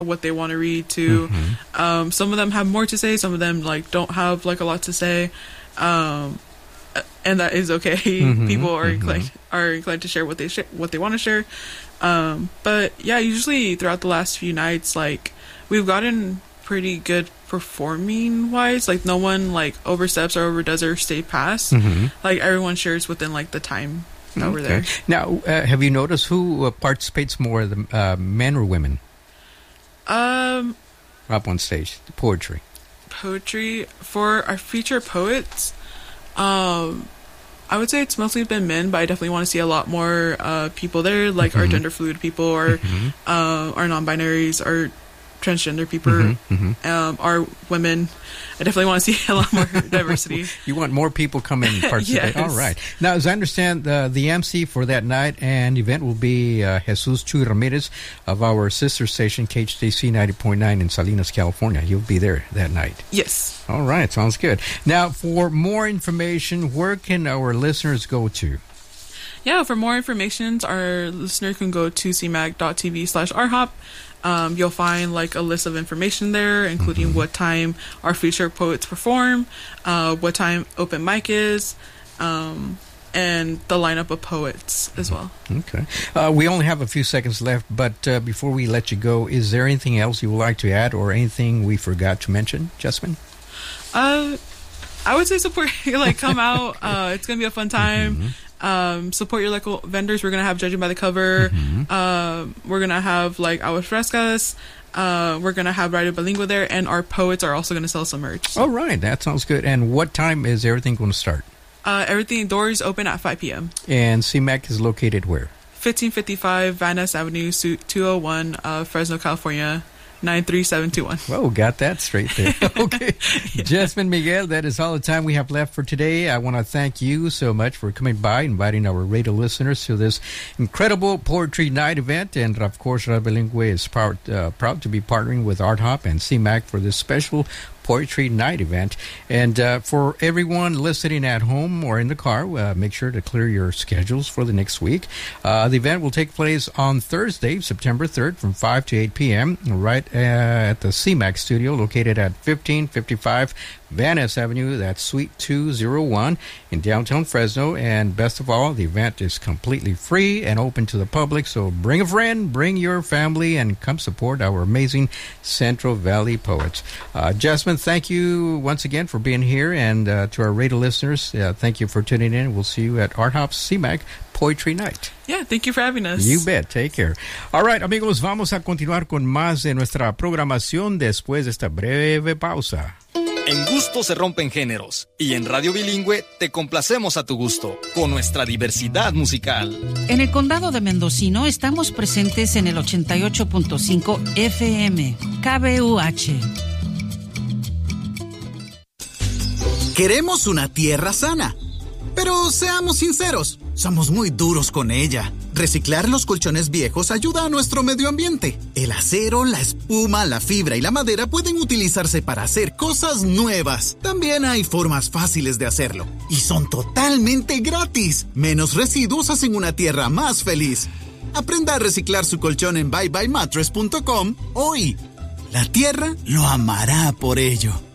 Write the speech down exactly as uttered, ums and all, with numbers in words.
what they want to read to. Mm-hmm. Um, some of them have more to say. Some of them like don't have like a lot to say, um, and that is okay. Mm-hmm. People are mm-hmm. inclined are inclined to share what they sh- what they want to share. Um, but yeah, usually throughout the last few nights, like we've gotten pretty good performing wise. Like no one like oversteps or overdoes or stay past. Mm-hmm. Like everyone shares within like the time that okay. we're there. Now, uh, have you noticed who uh, participates more, the uh, men or women? Um, up on stage, the poetry. Poetry for our feature poets. Um, I would say it's mostly been men, but I definitely want to see a lot more uh, people there, like mm-hmm. our gender fluid people, or mm-hmm. uh, our non-binaries, our transgender people, mm-hmm. Mm-hmm. Um, our women. I definitely want to see a lot more diversity. You want more people come in and participate. Yes. All right. Now, as I understand, uh, the M C for that night and event will be uh, Jesus Chuy Ramirez of our sister station, K H T C ninety point nine in Salinas, California. You'll be there that night. Yes. All right. Sounds good. Now, for more information, where can our listeners go to? Yeah, for more information, our listener can go to c mag dot t v slash r hop. Um, you'll find like a list of information there, including mm-hmm. what time our featured poets perform, uh, what time open mic is, um, and the lineup of poets as well. Okay. Uh, we only have a few seconds left, but uh, before we let you go, is there anything else you would like to add or anything we forgot to mention, Jasmine? Uh, I would say support, like come out. Uh, it's going to be a fun time. Mm-hmm. Um, support your local vendors. We're going to have Judging by the Cover. Mm-hmm. Uh, we're going to have like Aguas Frescas. Uh, we're going to have Radio Bilingüe there. And our poets are also going to sell some merch. So. All right. That sounds good. And what time is everything going to start? Uh, everything, doors open at five p.m. And C MAC is located where? fifteen fifty-five Van Ness Avenue, Suite two oh one, uh, Fresno, California. nine three seven two one. Whoa, got that straight there. Okay. Yeah. Jasmine Miguel, that is all the time we have left for today. I want to thank you so much for coming by, inviting our radio listeners to this incredible Poetry Night event. And, of course, Radio Bilingüe is proud, uh, proud to be partnering with Art Hop and C MAC for this special Poetry Night event. And uh, for everyone listening at home or in the car, uh, make sure to clear your schedules for the next week. Uh, the event will take place on Thursday, September third from five to eight p.m. right uh, at the C MAC studio located at fifteen fifty-five Van Ness Avenue. That's Suite two oh one in downtown Fresno. And best of all, the event is completely free and open to the public. So bring a friend, bring your family, and come support our amazing Central Valley poets. Uh, Jasmine, thank you once again for being here. And uh, to our radio listeners, uh, thank you for tuning in. We'll see you at Art Hop's C MAC Poetry Night. Yeah, thank you for having us. You bet. Take care. All right, amigos, vamos a continuar con más de nuestra programación después de esta breve pausa. En gusto se rompen géneros y en Radio Bilingüe te complacemos a tu gusto con nuestra diversidad musical. En el condado de Mendocino estamos presentes en el ochenta y ocho punto cinco F M K B U H. Queremos una tierra sana, pero seamos sinceros, somos muy duros con ella. Reciclar los colchones viejos ayuda a nuestro medio ambiente. El acero, la espuma, la fibra y la madera pueden utilizarse para hacer cosas nuevas. También hay formas fáciles de hacerlo. Y son totalmente gratis. Menos residuos hacen una tierra más feliz. Aprenda a reciclar su colchón en bye bye mattress punto com hoy. La tierra lo amará por ello.